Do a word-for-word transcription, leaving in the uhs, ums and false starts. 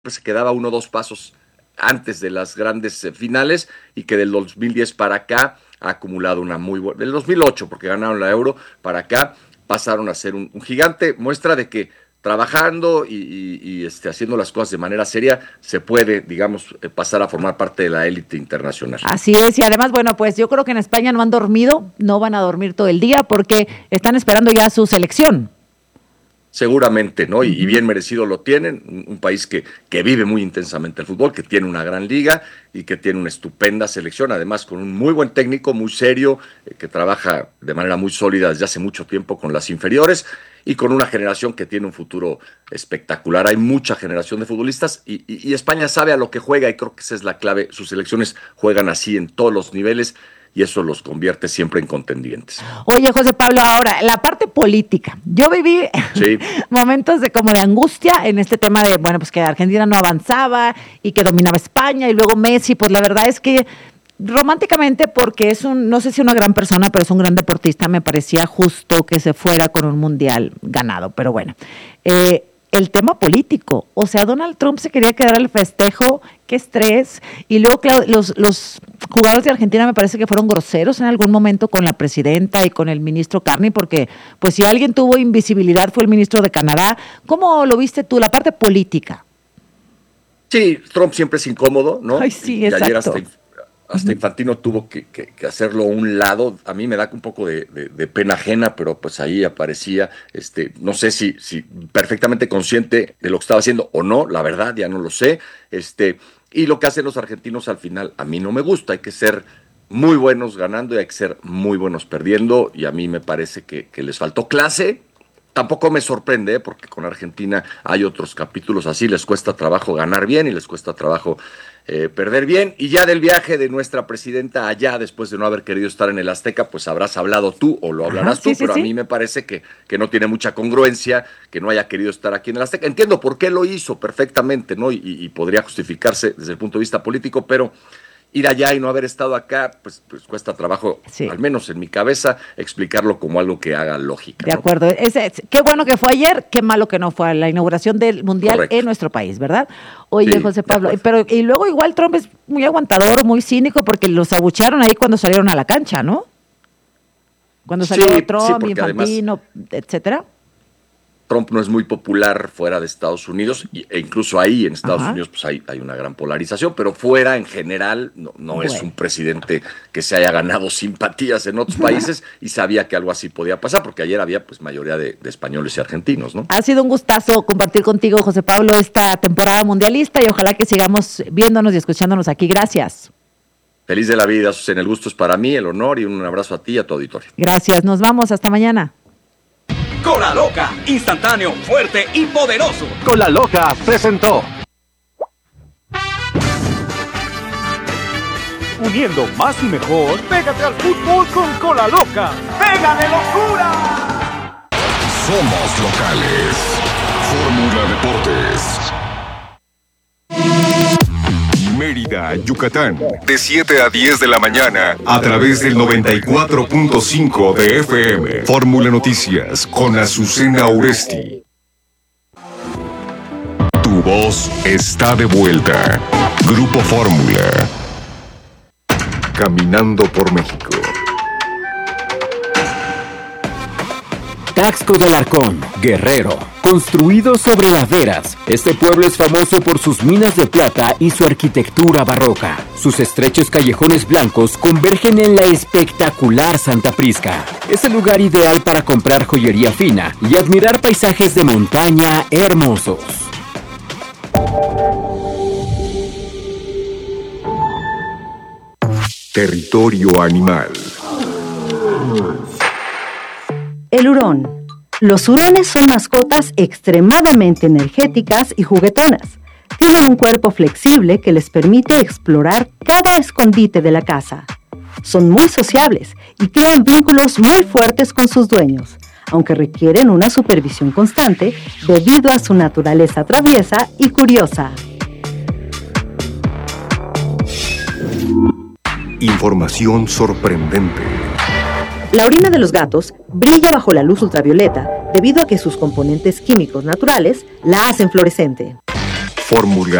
se quedaba uno o dos pasos antes de las grandes eh, finales y que del dos mil diez para acá ha acumulado una muy buena, del dos mil ocho porque ganaron la Euro, para acá pasaron a ser un, un gigante, muestra de que trabajando y, y, y este, haciendo las cosas de manera seria se puede, digamos, eh, pasar a formar parte de la élite internacional. Así es, y además, bueno, pues yo creo que en España no han dormido, no van a dormir todo el día porque están esperando ya su selección. Seguramente, ¿no? Y, y bien merecido lo tienen, un, un país que, que vive muy intensamente el fútbol, que tiene una gran liga y que tiene una estupenda selección, además con un muy buen técnico, muy serio, eh, que trabaja de manera muy sólida desde hace mucho tiempo con las inferiores y con una generación que tiene un futuro espectacular. Hay mucha generación de futbolistas y, y, y España sabe a lo que juega y creo que esa es la clave. Sus selecciones juegan así en todos los niveles y eso los convierte siempre en contendientes. Oye, José Pablo, ahora, la parte política. Yo viví sí. momentos de como de angustia en este tema de, bueno, pues que Argentina no avanzaba y que dominaba España y luego Messi, pues la verdad es que románticamente, porque es un, no sé si una gran persona, pero es un gran deportista, me parecía justo que se fuera con un mundial ganado, pero bueno. Eh, el tema político, o sea, Donald Trump se quería quedar al festejo, qué estrés, y luego claro, los, los jugadores de Argentina me parece que fueron groseros en algún momento con la presidenta y con el ministro Carney, porque pues si alguien tuvo invisibilidad fue el ministro de Canadá. ¿Cómo lo viste tú, la parte política? Sí, Trump siempre es incómodo, ¿no? Ay, sí, y exacto. Ayer hasta, hasta Infantino tuvo que, que, que hacerlo a un lado. A mí me da un poco de, de, de pena ajena, pero pues ahí aparecía, este, no sé si, si perfectamente consciente de lo que estaba haciendo o no, la verdad, ya no lo sé. Este, y lo que hacen los argentinos al final, a mí no me gusta. Hay que ser muy buenos ganando y hay que ser muy buenos perdiendo, y a mí me parece que, que les faltó clase. Tampoco me sorprende, porque con Argentina hay otros capítulos así, les cuesta trabajo ganar bien y les cuesta trabajo eh, perder bien. Y ya del viaje de nuestra presidenta allá, después de no haber querido estar en el Azteca, pues habrás hablado tú o lo hablarás Ajá, tú, sí, pero sí, a mí sí. me parece que, que no tiene mucha congruencia que no haya querido estar aquí en el Azteca. Entiendo por qué lo hizo perfectamente, ¿no? Y, y podría justificarse desde el punto de vista político, pero ir allá y no haber estado acá, pues, pues cuesta trabajo, sí. al menos en mi cabeza, explicarlo como algo que haga lógica. De ¿no? acuerdo. Es, es, qué bueno que fue ayer, qué malo que no fue a la inauguración del Mundial Correcto. En nuestro país, ¿verdad? Oye, sí, José Pablo, pero y luego igual Trump es muy aguantador, muy cínico, porque los abuchearon ahí cuando salieron a la cancha, ¿no? Cuando salió sí, Trump, sí, Infantino, además, etcétera. Trump no es muy popular fuera de Estados Unidos, e incluso ahí en Estados Ajá. Unidos pues hay, hay una gran polarización, pero fuera en general no, no bueno. es un presidente que se haya ganado simpatías en otros países y sabía que algo así podía pasar, porque ayer había pues mayoría de, de españoles y argentinos, ¿no? Ha sido un gustazo compartir contigo, José Pablo, esta temporada mundialista y ojalá que sigamos viéndonos y escuchándonos aquí. Gracias. Feliz de la vida, Susana. El gusto es para mí, el honor, y un abrazo a ti y a tu auditorio. Gracias, nos vamos, hasta mañana. Cola Loca, instantáneo, fuerte y poderoso. Cola Loca presentó. Uniendo más y mejor, pégate al fútbol con Cola Loca. ¡Pega de locura! Somos locales. Fórmula Deportes. Mérida, Yucatán, de siete a diez de la mañana, a través del noventa y cuatro punto cinco de F M. Fórmula Noticias, con Azucena Oresti. Tu voz está de vuelta. Grupo Fórmula. Caminando por México. Taxco de Alarcón, Guerrero. Construido sobre laderas, este pueblo es famoso por sus minas de plata y su arquitectura barroca. Sus estrechos callejones blancos convergen en la espectacular Santa Prisca. Es el lugar ideal para comprar joyería fina y admirar paisajes de montaña hermosos. Territorio animal. El hurón. Los hurones son mascotas extremadamente energéticas y juguetonas. Tienen un cuerpo flexible que les permite explorar cada escondite de la casa. Son muy sociables y crean vínculos muy fuertes con sus dueños, aunque requieren una supervisión constante debido a su naturaleza traviesa y curiosa. Información sorprendente. La orina de los gatos brilla bajo la luz ultravioleta debido a que sus componentes químicos naturales la hacen fluorescente. Fórmula